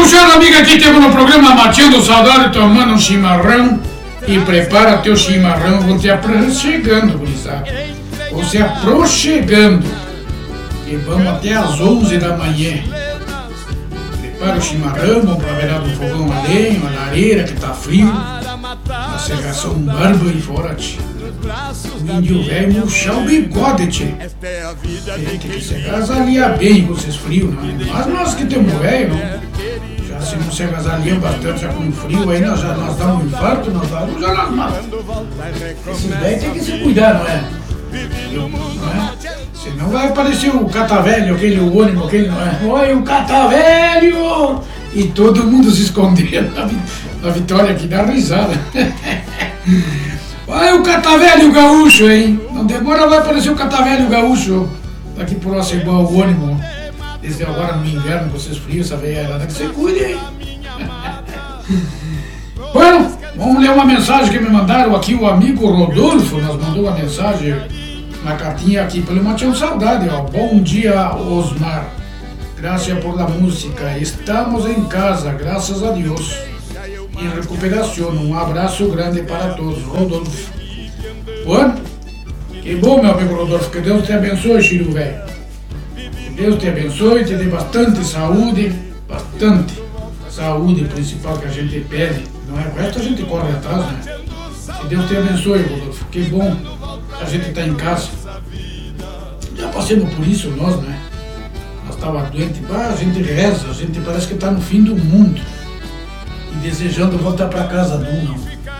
gauchada amiga, aqui temos no programa Matando Saudade, tomando um chimarrão. E prepara teu chimarrão, vão te aproxegando, gurizada. Vão se aproxegando. E vamos até às 11 da manhã. Prepara o chimarrão, vamos pra beirada do fogão a lenha, a lareira que tá frio. A serração barba aí fora, tchê. O índio velho murchar o bigode, tchê. Tem que se agasalhar bem com esses frios, não é? Mas nós que temos velho, não. Já se não se agasalham bastante, já com frio, aí nós damos um infarto, nós matamos. Esses velhos tem que se cuidar, não é? Não é? Senão vai aparecer o catavelho, aquele ônibus, aquele, não é? Oi, o catavelho! E todo mundo se escondendo na Vitória aqui, dá risada. Olha o catavelho gaúcho, hein? Não demora, vai aparecer o catavelho gaúcho. Daqui por lá, igual o ônibus. Desde agora no inverno, vocês frios, essa velharada que você cuide, hein? Bueno, vamos ler uma mensagem que me mandaram aqui, o amigo Rodolfo nos mandou uma mensagem, uma cartinha aqui pelo Matando Saudade, ó. Bom dia, Osmar. Graças por la música. Estamos em casa, graças a Deus. Em recuperação. Um abraço grande para todos. Rodolfo. Bueno, que bom, meu amigo Rodolfo. Que Deus te abençoe, Chiru, velho. Que Deus te abençoe, te dê bastante saúde, principal que a gente pede, não é? O resto a gente corre atrás, né? Que Deus te abençoe, Rodolfo. Que bom que a gente está em casa. Já passamos por isso nós, né? Nós estávamos doentes, a gente reza, a gente parece que está no fim do mundo e desejando voltar para casa do não.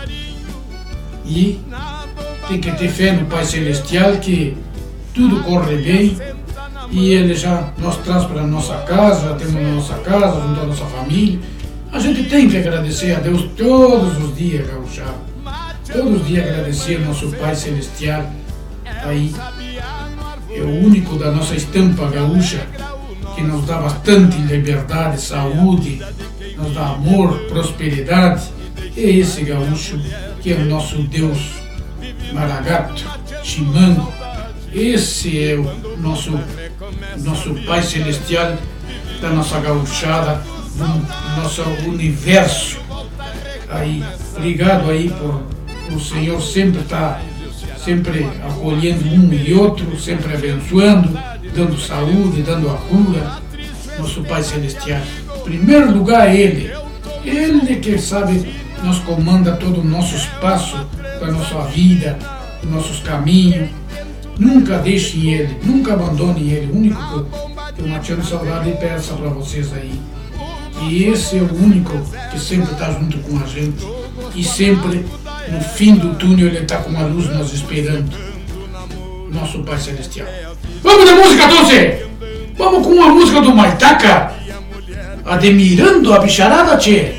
E tem que ter fé no Pai Celestial que tudo corre bem. E ele já nos traz para a nossa casa, já temos a nossa casa, junto à nossa família. A gente tem que agradecer a Deus todos os dias, gauchado. Todos os dias agradecer ao nosso Pai Celestial. Aí é o único da nossa estampa gaúcha que nos dá bastante liberdade, saúde, nos dá amor, prosperidade. É esse gaúcho que é o nosso Deus Maragato, Chimango. Esse é o nosso Pai Celestial da nossa gauchada, do nosso universo. Aí, obrigado aí por o Senhor sempre estar acolhendo um e outro, sempre abençoando, dando saúde, dando a cura. Nosso Pai Celestial. Em primeiro lugar, Ele que sabe, nos comanda todo o nosso espaço da nossa vida, dos nossos caminhos. Nunca deixem Ele, nunca abandonem Ele. O único que eu Matando Saudade e peça para vocês aí. E esse é o único que sempre está junto com a gente. E sempre, no fim do túnel, Ele está com a luz nos esperando. Nosso Pai Celestial. Vamos de música, Doce! Vamos com uma música do Maitaca. Admirando a bicharada, tchê.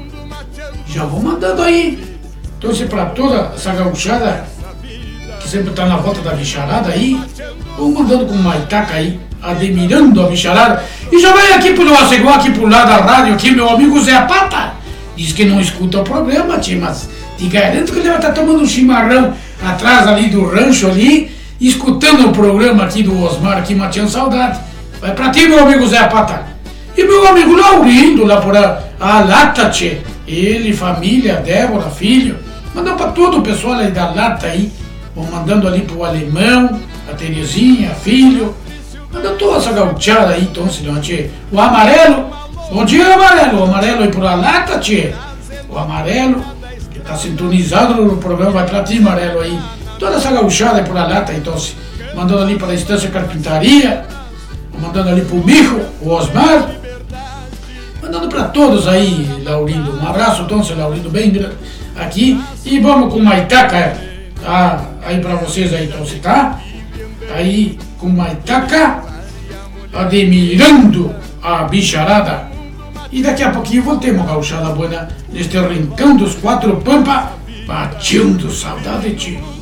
Já vou mandando aí. Doce para toda essa gauchada que sempre tá na volta da bicharada aí, vou mandando com uma Maitaca aí, admirando a bicharada. E já vai aqui pro Aceguá, aqui pro lado da rádio, aqui meu amigo Zé Pata, diz que não escuta o programa, tio, mas te garanto que ele vai estar tomando um chimarrão atrás ali do rancho ali, escutando o programa aqui do Osmar, aqui Matando Saudade. Vai pra ti, meu amigo Zé Pata. E meu amigo Laurindo, lá por a Lata, tio, ele, família, Débora, filho, mandando pra todo o pessoal aí da Lata aí. Vão mandando ali pro Alemão, a Terezinha, filho. Manda toda essa gauchada aí, então, senão, tchê. O Amarelo, bom dia, Amarelo. O Amarelo aí por a Lata, tchê. O Amarelo, que tá sintonizado no programa, vai pra ti, Amarelo aí. Toda essa gauchada aí por a Lata, então, mandando ali para a Estância Carpintaria, mandando ali pro Mico, o Osmar. Mandando pra todos aí, Laurindo. Um abraço, então, seu Laurindo, bem grande aqui. E vamos com uma Maitaca. Aí pra vocês aí, então, se tá? Aí com Maitaca, admirando a bicharada. E daqui a pouquinho voltemos, gauchada boa, neste rincão dos quatro pampa, Matando Saudade, tio.